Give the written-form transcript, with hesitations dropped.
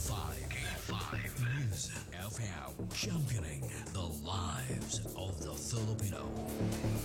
K5 News FM, championing the lives of the Filipino.